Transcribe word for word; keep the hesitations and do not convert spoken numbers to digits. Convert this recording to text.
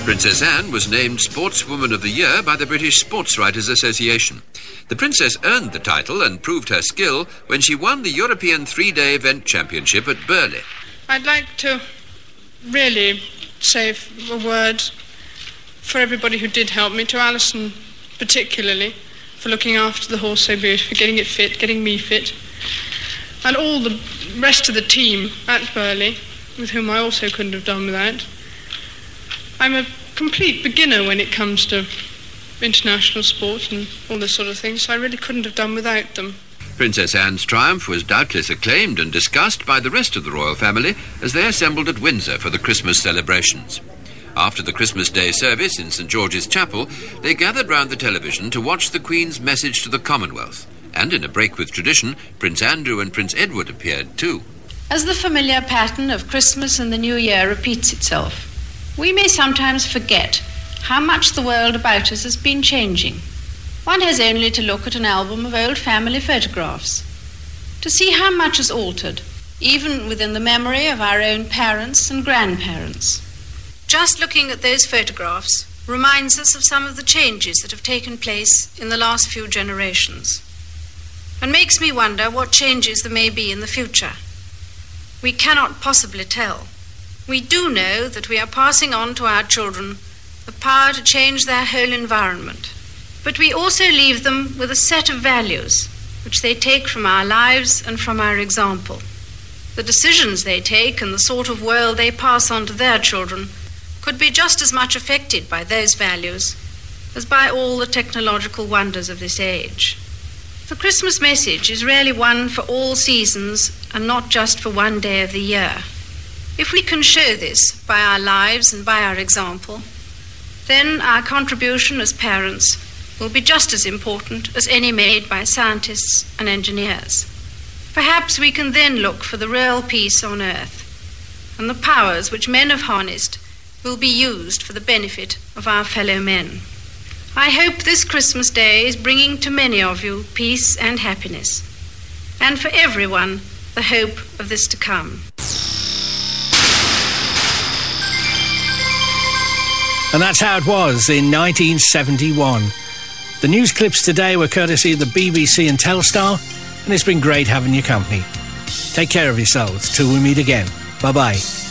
Princess Anne was named Sportswoman of the Year by the British Sports Writers Association. The Princess earned the title and proved her skill when she won the European three-day event championship at Burghley. I'd like to really say a word for everybody who did help me, to Alison particularly, for looking after the horse so beautifully, for getting it fit, getting me fit, and all the rest of the team at Burghley, with whom I also couldn't have done without. I'm a complete beginner when it comes to international sport and all this sort of thing, so I really couldn't have done without them. Princess Anne's triumph was doubtless acclaimed and discussed by the rest of the royal family as they assembled at Windsor for the Christmas celebrations. After the Christmas Day service in St George's Chapel, they gathered round the television to watch the Queen's message to the Commonwealth. And in a break with tradition, Prince Andrew and Prince Edward appeared too. As the familiar pattern of Christmas and the New Year repeats itself, we may sometimes forget how much the world about us has been changing. One has only to look at an album of old family photographs to see how much has altered, even within the memory of our own parents and grandparents. Just looking at those photographs reminds us of some of the changes that have taken place in the last few generations, and makes me wonder what changes there may be in the future. We cannot possibly tell. We do know that we are passing on to our children the power to change their whole environment, but we also leave them with a set of values which they take from our lives and from our example. The decisions they take and the sort of world they pass on to their children could be just as much affected by those values as by all the technological wonders of this age. The Christmas message is really one for all seasons and not just for one day of the year. If we can show this by our lives and by our example, then our contribution as parents will be just as important as any made by scientists and engineers. Perhaps we can then look for the real peace on earth, and the powers which men have harnessed will be used for the benefit of our fellow men. I hope this Christmas Day is bringing to many of you peace and happiness, and for everyone the hope of this to come. And that's how it was in nineteen seventy-one. The news clips today were courtesy of the B B C and Telstar, and it's been great having your company. Take care of yourselves till we meet again. Bye-bye.